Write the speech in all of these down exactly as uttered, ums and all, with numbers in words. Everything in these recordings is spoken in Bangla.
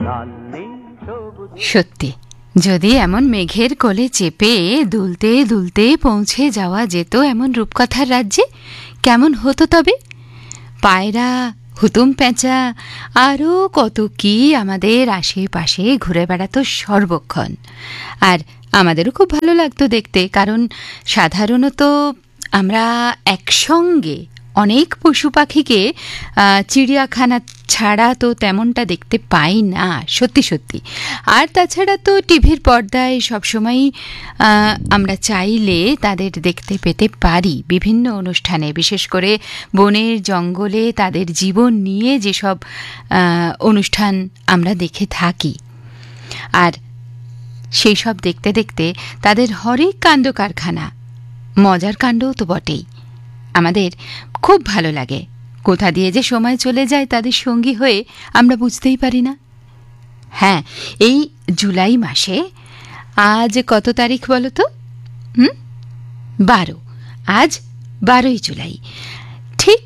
সত্যি যদি এমন মেঘের কোলে চেপে দুলতে দুলতে পৌঁছে যাওয়া যেত এমন রূপকথার রাজ্যে, কেমন হতো তবে? পায়রা, হুতুম পেঁচা, আরও কত কি আমাদের আশেপাশে ঘুরে বেড়াতো সর্বক্ষণ। আর আমাদেরও খুব ভালো লাগতো দেখতে, কারণ সাধারণত আমরা একসঙ্গে অনেক পশু পাখিকে চিড়িয়াখানা ছাড়া তো তেমনটা দেখতে পাই না, সত্যি সত্যি। আর তাছাড়া তো টিভির পর্দায় সবসময়ই আমরা চাইলে তাদের দেখতে পেতে পারি বিভিন্ন অনুষ্ঠানে, বিশেষ করে বনের জঙ্গলে তাদের জীবন নিয়ে যেসব অনুষ্ঠান আমরা দেখে থাকি। আর সেই সব দেখতে দেখতে তাদের হরেক কাণ্ড কারখানা, মজার কাণ্ডও তো বটেই, আমাদের খুব ভালো লাগে। কোথা দিয়ে যে সময় চলে যায় তাদের সঙ্গী হয়ে আমরা বুঝতেই পারি না। হ্যাঁ, এই জুলাই মাসে আজ কত তারিখ বলো তো? হুম বারো। আজ বারোই জুলাই, ঠিক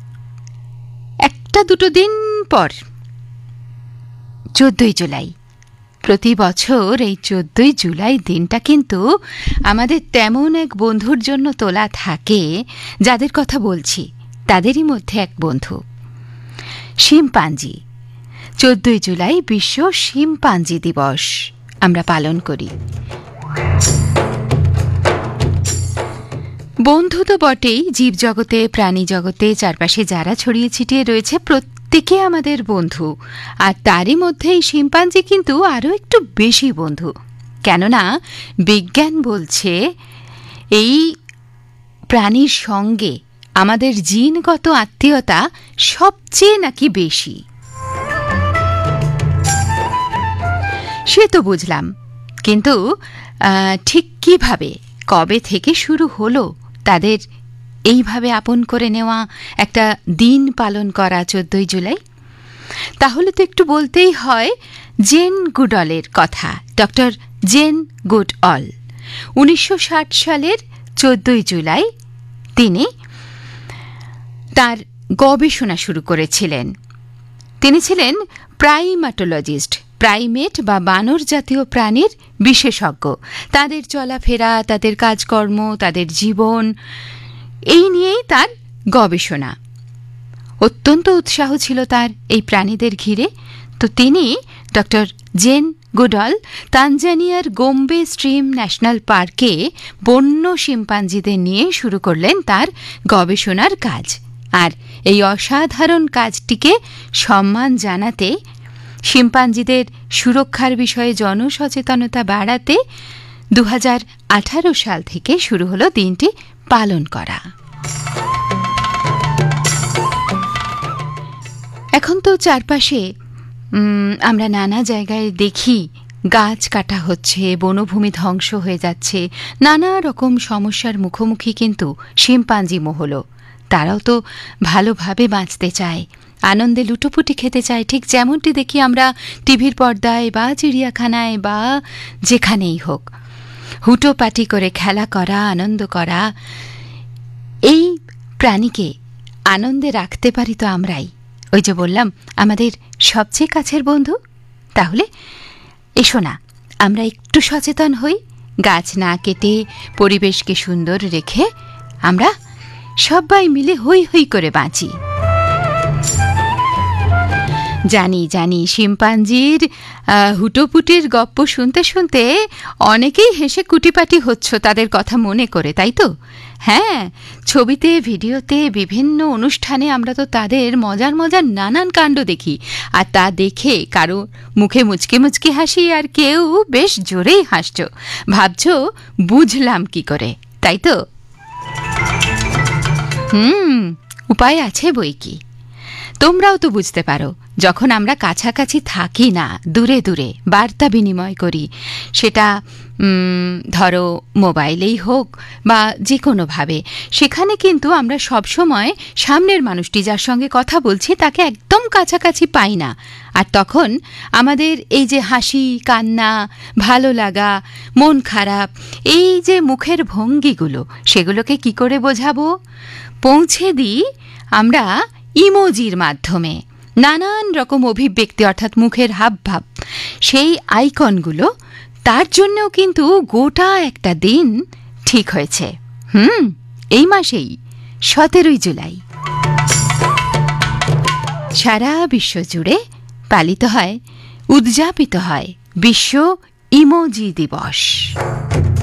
একটা দুটো দিন পর চোদ্দই জুলাই। প্রতি বছর এই চোদ্দই জুলাই দিনটা কিন্তু আমাদের তেমন এক বন্ধুর জন্য তোলা থাকে, যাদের কথা বলছি তাদেরই মধ্যে এক বন্ধু শিম্পাঞ্জি। চোদ্দই জুলাই বিশ্ব শিম্পাঞ্জি দিবস আমরা পালন করি। বন্ধু তো বটেই, জীবজগতে প্রাণী জগতে চারপাশে যারা ছড়িয়ে ছিটিয়ে রয়েছে প্রত্যেকে আমাদের বন্ধু। আর তারই মধ্যে এই শিম্পাঞ্জি কিন্তু আরও একটু বেশি বন্ধু, কেননা বিজ্ঞান বলছে এই প্রাণীর সঙ্গে আমাদের জিনগত আত্মীয়তা সবচেয়ে নাকি বেশি। সে তো বুঝলাম, কিন্তু ঠিক কিভাবে, কবে থেকে শুরু হলো তাদের এইভাবে আপন করে নেওয়া, একটা দিন পালন করা চোদ্দই জুলাই? তাহলে তো একটু বলতেই হয় জেন গুডঅলের কথা। ডক্টর জেন গুডঅল উনিশশো ষাট সালের চোদ্দই জুলাই তিনি তার গবেষণা শুরু করেছিলেন। তিনি ছিলেন প্রাইমাটোলজিস্ট, প্রাইমেট বা বানর জাতীয় প্রাণীর বিশেষজ্ঞ। তাদের চলাফেরা, তাদের কাজকর্ম, তাদের জীবন, এই নিয়েই তার গবেষণা। অত্যন্ত উৎসাহ ছিল তার এই প্রাণীদের ঘিরে। তো তিনি doctor gen Goodall তানজানিয়ার গোম্বে stream national পার্কে বন্য শিম্পাঞ্জিদের নিয়ে শুরু করলেন তার গবেষণার কাজ। আর এই অসাধারণ কাজটিকে সম্মান জানাতে, শিম্পাঞ্জিদের সুরক্ষার বিষয়ে জনসচেতনতা বাড়াতে দু হাজার আঠারো সাল থেকে শুরু হলো দিনটি পালন করা। এখন তো চারপাশে আমরা নানা জায়গায় দেখি গাছ কাটা হচ্ছে, বনভূমি ধ্বংস হয়ে যাচ্ছে, নানা রকম সমস্যার মুখোমুখি কিন্তু শিম্পাঞ্জি মহলও। তারাও তো ভালোভাবে বাঁচতে চায়, আনন্দে লুটোপুটি খেতে চায়, ঠিক যেমনটি দেখি আমরা টিভির পর্দায় বা চিড়িয়াখানায় বা যেখানেই হোক। হুটোপাটি করে খেলা করা, আনন্দ করা, এই প্রাণীকে আনন্দে রাখতে পারি তো আমরাই। ওই যে বললাম আমাদের সবচেয়ে কাছের বন্ধু। তাহলে এসো না আমরা একটু সচেতন হই, গাছ না কেটে পরিবেশকে সুন্দর রেখে আমরা সবাই মিলে হই হই করে বাঁচি। জানি জানি শিম্পাঞ্জির হুটোপুটির গপ্প শুনতে শুনতে অনেকেই হেসে কুটিপাটি হচ্ছ তাদের কথা মনে করে, তাই তো? হ্যাঁ, ছবিতে, ভিডিওতে, বিভিন্ন অনুষ্ঠানে আমরা তো তাদের মজার মজার নানান কাণ্ড দেখি। আর তা দেখে কারো মুখে মুচকি মুচকি হাসি, আর কেউ বেশ জোরেই হাসছ। ভাবছ বুঝলাম কি করে, তাই তো? হুম উপায় আছে বই কি। তোমরাও তো বুঝতে পারো, যখন আমরা কাছাকাছি থাকি না, দূরে দূরে বার্তা বিনিময় করি, সেটা ধরো মোবাইলেই হোক বা যে কোনোভাবে, সেখানে কিন্তু আমরা সবসময় সামনের মানুষটি যার সঙ্গে কথা বলছি তাকে একদম কাছাকাছি পাই না। আর তখন আমাদের এই যে হাসি, কান্না, ভালো লাগা, মন খারাপ, এই যে মুখের ভঙ্গিগুলো, সেগুলোকে কি করে বোঝাবো? পৌঁছে দিই আমরা ইমোজির মাধ্যমে। নানান রকম অভিব্যক্তি অর্থাৎ মুখের হাবভাব সেই আইকনগুলো, তার জন্যও কিন্তু গোটা একটা দিন ঠিক হয়েছে। হুম এই মাসেই সতেরোই জুলাই সারা বিশ্ব জুড়ে পালিত হয়, উদযাপিত হয় বিশ্ব ইমোজি দিবস।